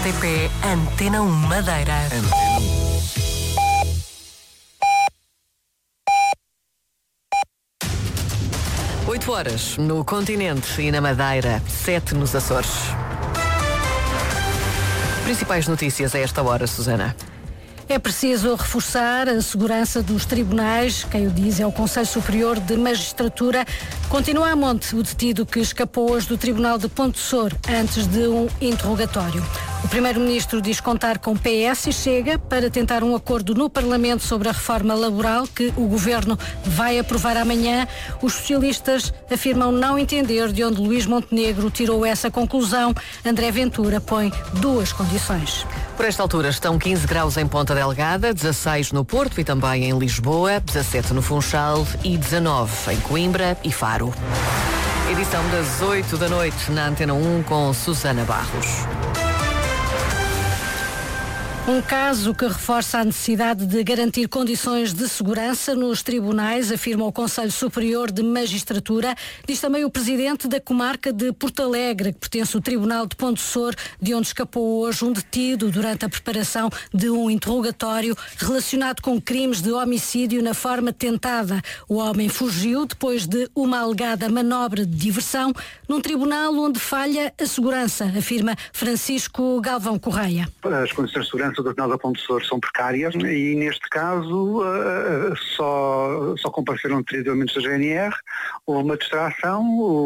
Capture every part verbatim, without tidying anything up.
R T P Antena um Madeira. Antena um. oito horas no continente e na Madeira, sete nos Açores. Principais notícias a esta hora, Susana. É preciso reforçar a segurança dos tribunais. Quem o diz é o Conselho Superior de Magistratura. Continua a monte o detido que escapou hoje do Tribunal de Ponte Sor antes de um interrogatório. O Primeiro-Ministro diz contar com P S e Chega para tentar um acordo no Parlamento sobre a reforma laboral que o Governo vai aprovar amanhã. Os socialistas afirmam não entender de onde Luís Montenegro tirou essa conclusão. André Ventura põe duas condições. Por esta altura estão quinze graus em Ponta Delgada, dezasseis no Porto e também em Lisboa, dezassete no Funchal e dezanove em Coimbra e Faro. Edição das oito da noite na Antena um com Susana Barros. Um caso que reforça a necessidade de garantir condições de segurança nos tribunais, afirma o Conselho Superior de Magistratura. Diz também o presidente da comarca de Porto Alegre, que pertence ao Tribunal de Ponte Sor, de onde escapou hoje um detido durante a preparação de um interrogatório relacionado com crimes de homicídio na forma tentada. O homem fugiu depois de uma alegada manobra de diversão num tribunal onde falha a segurança, afirma Francisco Galvão Correia. As condições de segurança do Tribunal da Ponte Sor são precárias e, neste caso, uh, só, só compareceram trinta elementos da G N R, houve uma distração,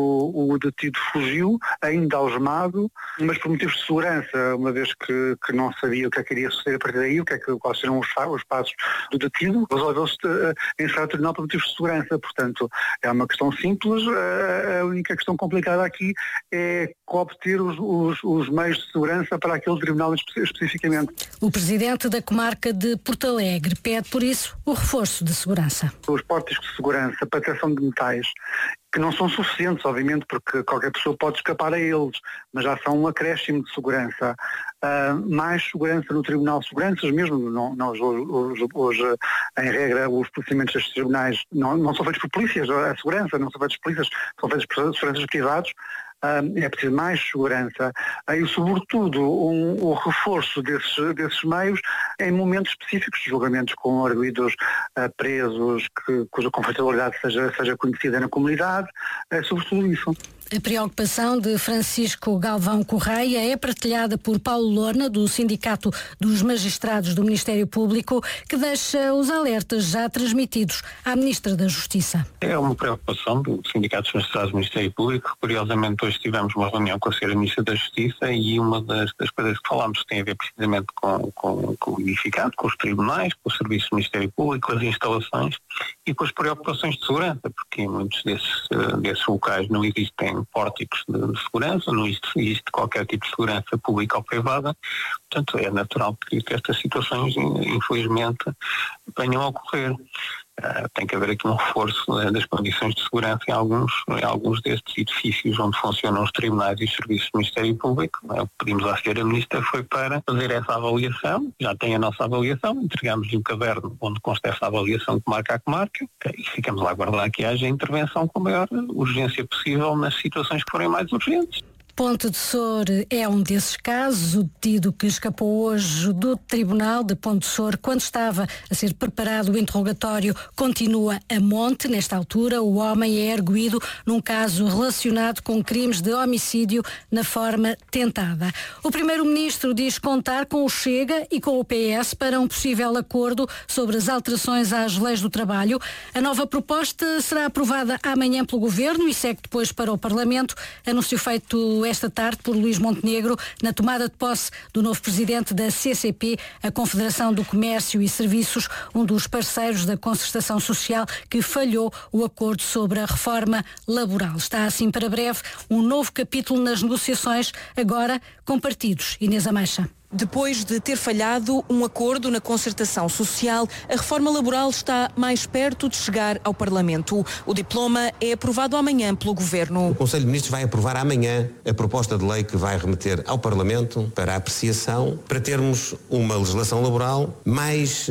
o, o detido fugiu, ainda algemado, mas por motivos de segurança, uma vez que, que não sabia o que é que iria suceder a partir daí, o que é que, quais serão os, os passos do detido, resolveu-se uh, encerrar o Tribunal por motivos de segurança. Portanto, é uma questão simples, uh, a única questão complicada aqui é obter os, os, os meios de segurança para aquele Tribunal espe- especificamente. O presidente da comarca de Porto Alegre pede, por isso, o reforço de segurança. Os pórticos de segurança para detecção de metais, que não são suficientes, obviamente, porque qualquer pessoa pode escapar a eles, mas já são um acréscimo de segurança. Uh, mais segurança no Tribunal, seguranças mesmo, não, nós hoje, hoje, em regra, os procedimentos destes tribunais não, não são feitos por polícias, a segurança não são feitos por polícias, são feitos por seguranças privados. Uh, é preciso mais segurança uh, e, sobretudo, um, o reforço desses, desses meios em momentos específicos, julgamentos com arguidos uh, presos, que, cuja confortabilidade seja, seja conhecida na comunidade, é sobretudo isso. A preocupação de Francisco Galvão Correia é partilhada por Paulo Lorna, do Sindicato dos Magistrados do Ministério Público, que deixa os alertas já transmitidos à Ministra da Justiça. É uma preocupação do Sindicato dos Magistrados do Ministério Público. Curiosamente, hoje tivemos uma reunião com a senhora Ministra da Justiça e uma das, das coisas que falámos tem a ver precisamente com, com, com o unificado, com os tribunais, com o Serviço do Ministério Público, com as instalações e com as preocupações de segurança, porque em muitos desses, desses locais não existem pórticos de, de segurança, não existe, existe qualquer tipo de segurança pública ou privada, portanto é natural que, que estas situações infelizmente venham a ocorrer. Uh, tem que haver aqui um reforço uh, das condições de segurança em alguns, em alguns destes edifícios onde funcionam os tribunais e os serviços do Ministério Público. Uh, pedimos à senhora Ministra foi para fazer essa avaliação, já tem a nossa avaliação, entregamos-lhe um caderno onde consta essa avaliação comarca a comarca uh, e ficamos a aguardar que haja intervenção com a maior urgência possível nas situações que forem mais urgentes. Ponte de Sor é um desses casos. O detido que escapou hoje do Tribunal de Ponte de Sor, quando estava a ser preparado o interrogatório, continua a monte. Nesta altura, o homem é arguido num caso relacionado com crimes de homicídio na forma tentada. O Primeiro-Ministro diz contar com o Chega e com o P S para um possível acordo sobre as alterações às leis do trabalho. A nova proposta será aprovada amanhã pelo Governo e segue depois para o Parlamento. Anúncio feito esta tarde por Luís Montenegro na tomada de posse do novo presidente da C C P, a Confederação do Comércio e Serviços, um dos parceiros da concertação social que falhou o acordo sobre a reforma laboral. Está assim para breve um novo capítulo nas negociações, agora com partidos. Inês Ameixa. Depois de ter falhado um acordo na concertação social, a reforma laboral está mais perto de chegar ao Parlamento. O diploma é aprovado amanhã pelo Governo. O Conselho de Ministros vai aprovar amanhã a proposta de lei que vai remeter ao Parlamento para apreciação, para termos uma legislação laboral mais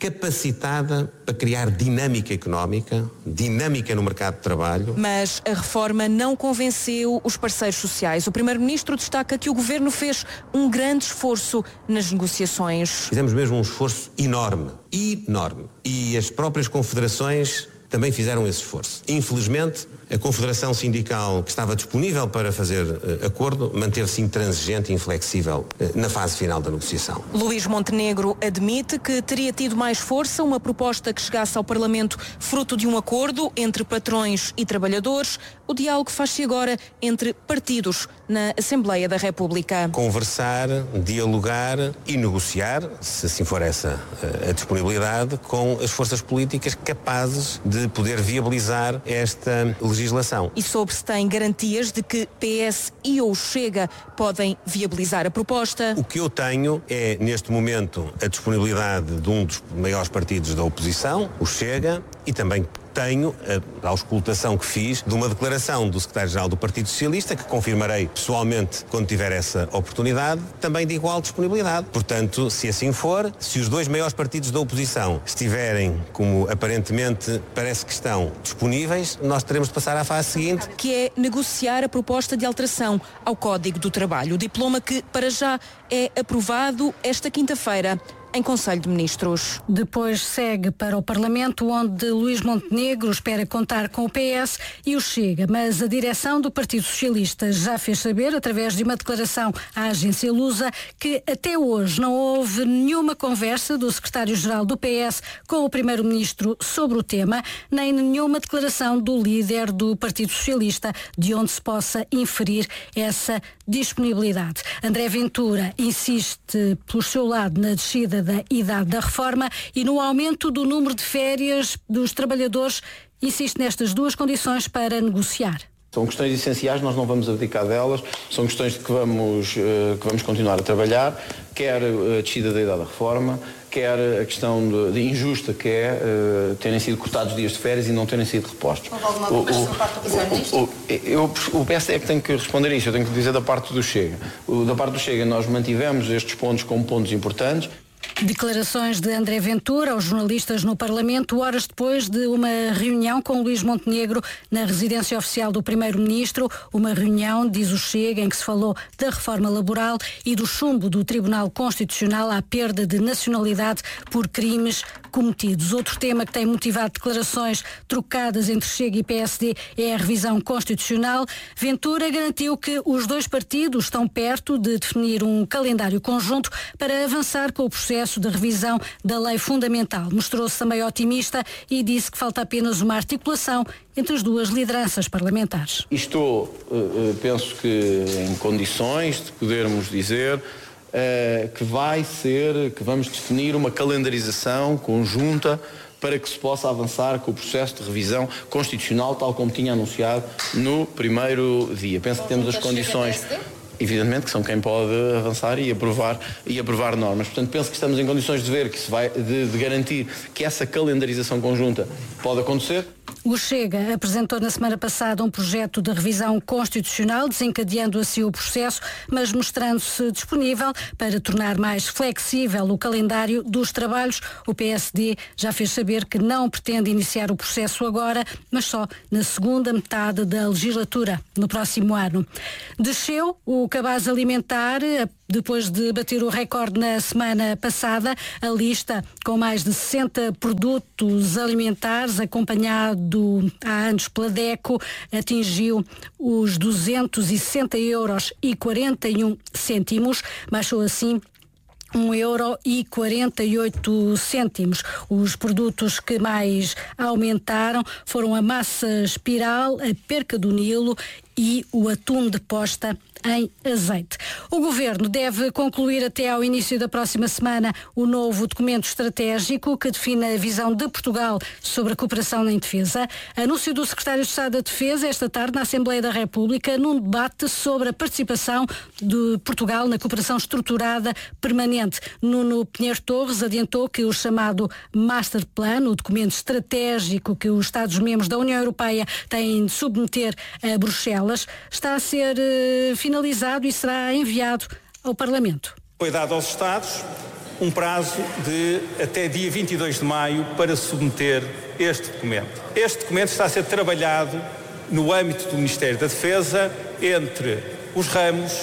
capacitada para criar dinâmica económica, dinâmica no mercado de trabalho. Mas a reforma não convenceu os parceiros sociais. O Primeiro-Ministro destaca que o Governo Governo fez um grande esforço nas negociações. Fizemos mesmo um esforço enorme, enorme. E as próprias confederações também fizeram esse esforço. Infelizmente, a Confederação Sindical, que estava disponível para fazer uh, acordo, manteve-se intransigente e inflexível uh, na fase final da negociação. Luís Montenegro admite que teria tido mais força uma proposta que chegasse ao Parlamento fruto de um acordo entre patrões e trabalhadores. O diálogo faz-se agora entre partidos na Assembleia da República. Conversar, dialogar e negociar, se assim for essa uh, a disponibilidade, com as forças políticas capazes de poder viabilizar esta legislação. legislação. E sobre se tem garantias de que P S e ou Chega podem viabilizar a proposta? O que eu tenho é, neste momento, a disponibilidade de um dos maiores partidos da oposição, o Chega, e também tenho a auscultação que fiz de uma declaração do secretário-geral do Partido Socialista, que confirmarei pessoalmente quando tiver essa oportunidade, também de igual disponibilidade. Portanto, se assim for, se os dois maiores partidos da oposição estiverem, como aparentemente parece que estão, disponíveis, nós teremos de passar à fase seguinte. Que é negociar a proposta de alteração ao Código do Trabalho. O diploma que, para já, é aprovado esta quinta-feira em Conselho de Ministros. Depois segue para o Parlamento, onde Luís Montenegro espera contar com o P S e o Chega, mas a direção do Partido Socialista já fez saber, através de uma declaração à agência Lusa, que até hoje não houve nenhuma conversa do secretário-geral do P S com o primeiro-ministro sobre o tema, nem nenhuma declaração do líder do Partido Socialista, de onde se possa inferir essa disponibilidade. André Ventura insiste, pelo seu lado, na descida da idade da reforma e no aumento do número de férias dos trabalhadores. Insiste nestas duas condições para negociar. São questões essenciais, nós não vamos abdicar delas, são questões de que vamos, que vamos continuar a trabalhar, quer a descida da idade da reforma, quer a questão de, de injusta que é uh, terem sido cortados dias de férias e não terem sido repostos. Houve alguma conversa da parte do Primeiro-Ministro? O P S é que tem que responder isso, eu tenho que dizer da parte do Chega. O, da parte do Chega nós mantivemos estes pontos como pontos importantes. Declarações de André Ventura aos jornalistas no Parlamento, horas depois de uma reunião com Luís Montenegro na residência oficial do Primeiro-Ministro, uma reunião, diz o Chega, em que se falou da reforma laboral e do chumbo do Tribunal Constitucional à perda de nacionalidade por crimes cometidos. Outro tema que tem motivado declarações trocadas entre Chega e P S D é a revisão constitucional. Ventura garantiu que os dois partidos estão perto de definir um calendário conjunto para avançar com o processo de revisão da lei fundamental. Mostrou-se também otimista e disse que falta apenas uma articulação entre as duas lideranças parlamentares. Estou, penso que em condições de podermos dizer que vai ser, que vamos definir uma calendarização conjunta para que se possa avançar com o processo de revisão constitucional, tal como tinha anunciado no primeiro dia. Penso que temos as condições, evidentemente, que são quem pode avançar e aprovar, e aprovar normas. Portanto, penso que estamos em condições de ver que se vai, de, de garantir que essa calendarização conjunta pode acontecer. O Chega apresentou na semana passada um projeto de revisão constitucional, desencadeando assim o processo, mas mostrando-se disponível para tornar mais flexível o calendário dos trabalhos. O P S D já fez saber que não pretende iniciar o processo agora, mas só na segunda metade da legislatura, no próximo ano. Desceu o cabaz alimentar, depois de bater o recorde na semana passada, a lista com mais de sessenta produtos alimentares, acompanhado há anos pela DECO, atingiu os duzentos e sessenta euros e quarenta e um cêntimos, baixou assim um euro e quarenta e oito cêntimos. Os produtos que mais aumentaram foram a massa espiral, a perca do Nilo e o atum de posta em azeite. O Governo deve concluir até ao início da próxima semana o novo documento estratégico que define a visão de Portugal sobre a cooperação em defesa. Anúncio do Secretário de Estado da Defesa esta tarde na Assembleia da República num debate sobre a participação de Portugal na cooperação estruturada permanente. Nuno Pinheiro Torres adiantou que o chamado Master Plan, o documento estratégico que os Estados-membros da União Europeia têm de submeter a Bruxelas, está a ser uh, finalizado e será enviado ao Parlamento. Foi dado aos Estados um prazo de até dia vinte e dois de maio para submeter este documento. Este documento está a ser trabalhado no âmbito do Ministério da Defesa entre os ramos,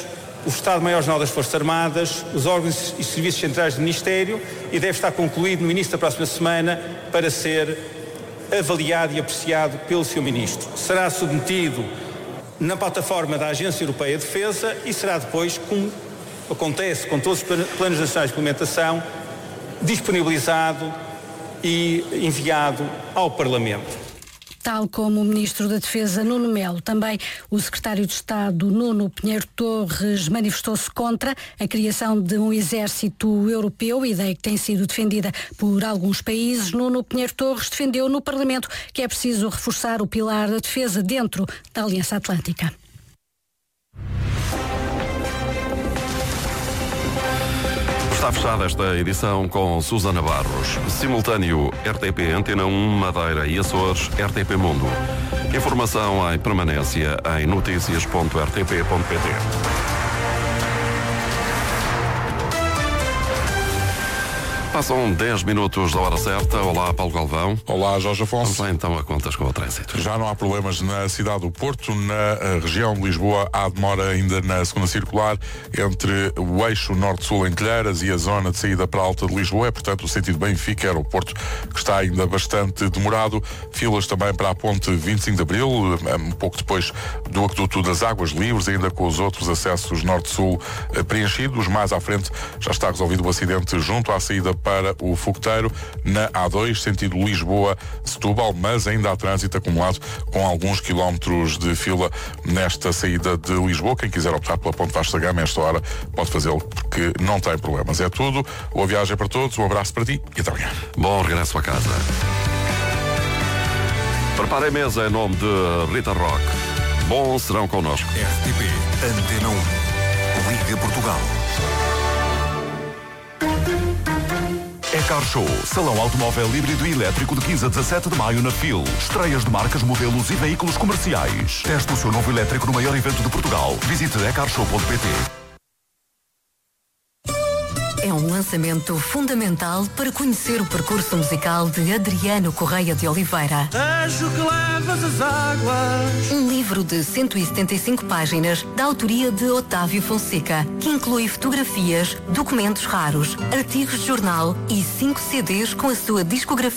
o Estado-Maior-General das Forças Armadas, os órgãos e serviços centrais do Ministério e deve estar concluído no início da próxima semana para ser avaliado e apreciado pelo seu Ministro. Será submetido na plataforma da Agência Europeia de Defesa e será depois, como acontece com todos os planos nacionais de implementação, disponibilizado e enviado ao Parlamento. Tal como o Ministro da Defesa, Nuno Melo. Também o Secretário de Estado, Nuno Pinheiro Torres, manifestou-se contra a criação de um exército europeu, ideia que tem sido defendida por alguns países. Nuno Pinheiro Torres defendeu no Parlamento que é preciso reforçar o pilar da defesa dentro da Aliança Atlântica. Está fechada esta edição com Susana Barros. Simultâneo R T P Antena um, Madeira e Açores, R T P Mundo. Informação em permanência em notícias ponto r t p ponto p t. Passam dez minutos da hora certa. Olá, Paulo Galvão. Olá, Jorge Afonso. Vamos lá então a contas com o trânsito. Já não há problemas na cidade do Porto. Na região de Lisboa há demora ainda na segunda circular entre o eixo norte-sul em Telheiras e a zona de saída para a Alta de Lisboa. É, portanto, o sentido Benfica, aeroporto, que está ainda bastante demorado. Filas também para a ponte vinte e cinco de Abril, um pouco depois do aqueduto das Águas Livres, ainda com os outros acessos norte-sul preenchidos. Mais à frente já está resolvido o acidente junto à saída para o Fogoteiro, na A dois, sentido Lisboa-Setúbal, mas ainda há trânsito acumulado com alguns quilómetros de fila nesta saída de Lisboa. Quem quiser optar pela ponte Vasco da Gama, esta hora pode fazê-lo porque não tem problemas. É tudo. Boa viagem para todos, um abraço para ti e até amanhã. Bom regresso a casa. Preparem a mesa em nome de Rita Rock. Bom serão connosco. R T P Antena um. Liga Portugal. Car Show, salão automóvel híbrido e elétrico de quinze a dezassete de maio na F I L. Estreias de marcas, modelos e veículos comerciais. Teste o seu novo elétrico no maior evento de Portugal. Visite e car show ponto p t. É um lançamento fundamental para conhecer o percurso musical de Adriano Correia de Oliveira. Deixo que levas as águas. Um livro de cento e setenta e cinco páginas da autoria de Otávio Fonseca, que inclui fotografias, documentos raros, artigos de jornal e cinco C Ds com a sua discografia